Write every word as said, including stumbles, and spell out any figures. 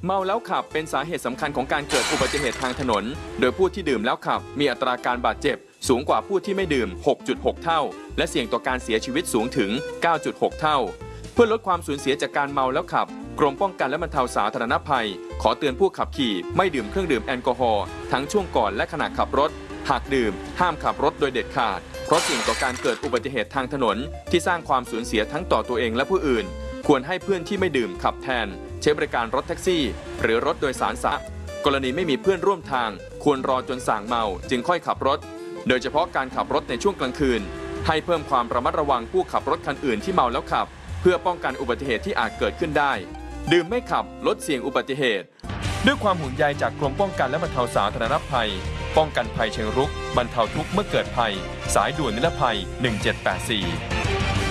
เมาแล้วขับเป็นสาเหตุสำคัญของการเกิดอุบัติเหตุทางถนนโดยผู้ที่ดื่มแล้วขับมีอัตราการบาดเจ็บสูงกว่าผู้ที่ไม่ดื่ม หกจุดหก เท่าและเสี่ยงต่อการเสียชีวิตสูงถึง เก้าจุดหก เท่าเพื่อลดความสูญเสียจากการเมาแล้วขับกรมป้องกันและบรรเทาสาธารณภัยขอเตือนผู้ขับขี่ไม่ดื่มเครื่องดื่มแอลกอฮอล์ทั้งช่วงก่อนและขณะขับรถหากดื่มห้ามขับรถโดยเด็ดขาดเพราะเสี่ยงต่อการเกิดอุบัติเหตุทางถนนที่สร้างความสูญเสียทั้งต่อตัวเองและผู้อื่นควรให้เพื่อนที่ไม่ดื่มขับแทนใช้บริการรถแท็กซี่หรือรถโดยสารสาธารณะกรณีไม่มีเพื่อนร่วมทางควรรอจนส่างเมาจึงค่อยขับรถโดยเฉพาะการขับรถในช่วงกลางคืนให้เพิ่มความระมัดระวังผู้ขับรถคันอื่นที่เมาแล้วขับเพื่อป้องกันอุบัติเหตุที่อาจเกิดขึ้นได้ดื่มไม่ขับลดเสี่ยงอุบัติเหตุด้วยความห่วงใยจากกรมป้องกันและบรรเทาสาธารณภัยป้องกันภัยเชิงรุกบรรเทาทุกข์เมื่อเกิดภัยสายด่วนนิรภัยหนึ่งเจ็ดแปดสี่